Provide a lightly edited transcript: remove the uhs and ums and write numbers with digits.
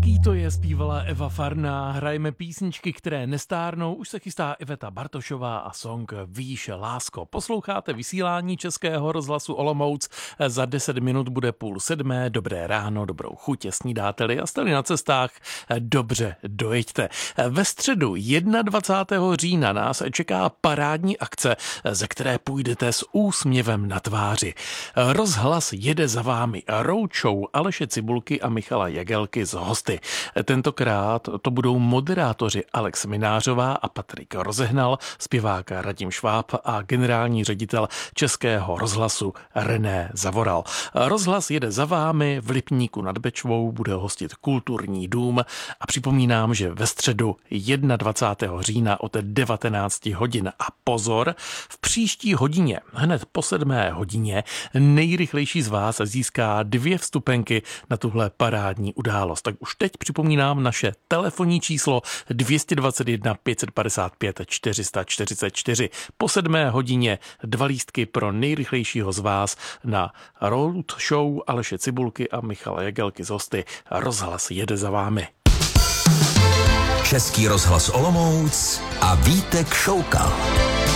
Hezký to je, zpívala Eva Farná. Hrajeme písničky, které nestárnou. Už se chystá Iveta Bartošová a song Víš, lásko. Posloucháte vysílání Českého rozhlasu Olomouc. Za 10 minut bude 6:30. Dobré ráno, dobrou chuť, snídáte-li a jste-li na cestách, dobře dojeďte. Ve středu 21. října nás čeká parádní akce, ze které půjdete s úsměvem na tváři. Rozhlas jede za vámi roadshow Aleše Cibulky a Michala Jagelky z hosty. Tentokrát to budou moderátoři Alex Minářová a Patrik Rozehnal, zpěvák Radim Šváb a generální ředitel Českého rozhlasu René Zavoral. Rozhlas jede za vámi, v Lipníku nad Bečvou bude hostit Kulturní dům a připomínám, že ve středu 21. října od 19 hodin a pozor, v příští hodině, hned po 7. hodině, nejrychlejší z vás získá 2 vstupenky na tuhle parádní událost. Tak už teď připomínám naše telefonní číslo 221 555 444. Po 7. hodině 2 lístky pro nejrychlejšího z vás na road show Aleše Cibulky a Michala Jagelky z hosty. Rozhlas jede za vámi. Český rozhlas Olomouc a Vítek Šoukal.